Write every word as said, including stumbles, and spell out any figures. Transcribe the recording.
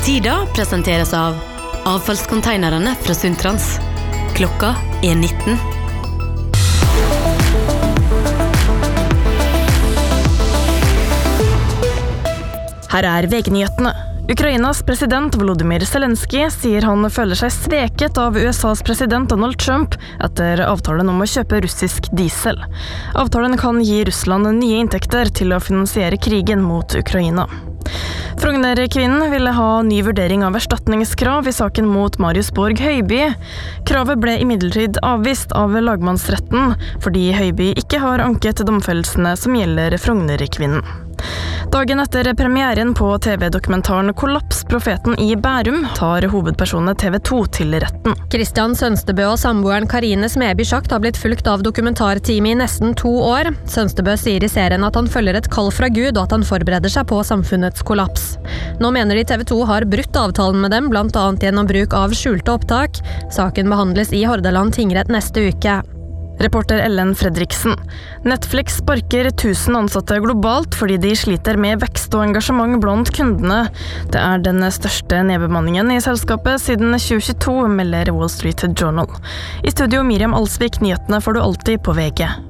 Tida presenteres av avfallskonteinerne fra Sundtrans. Klokka er nitten. Her er V G-nyhetene. Ukrainas president Volodymyr Zelensky sier han føler seg sveket av U S A's president Donald Trump etter avtalen om å kjøpe russisk diesel. Avtalen kan gi Russland nye inntekter til å finansiere krigen mot Ukraina. Frogner-kvinnen ville ha ny vurdering av erstatningskrav i saken mot Marius Borg Høiby. Kravet ble imidlertid avvist av lagmannsretten, fordi Høiby ikke har anket domfellelsene som gjelder Frogner-kvinnen. Dagen etter premieren på T V-dokumentaren Kollaps, profeten i Bærum, tar hovedpersonene T V to til retten. Kristian Sønstebø og samboeren Karine Smeby Schakt har blitt fulgt av dokumentarteamet i nesten to år. Sønstebø sier i serien at han følger et kall fra Gud, og at han forbereder seg på samfunnets kollaps. Nå mener de T V to har brutt avtalen med dem, blant annet gjennom bruk av skjulte opptak. Saken behandles i Hordaland tingrett neste uke. Reporter Ellen Fredriksen. Netflix sparker tusen ansatte globalt fordi de sliter med vekst og engasjement blant kundene. Det er den største nedbemanningen i selskapet siden tjue tjueto, melder Wall Street Journal. I studio Miriam Alsvik, nyhetene får du alltid på V G.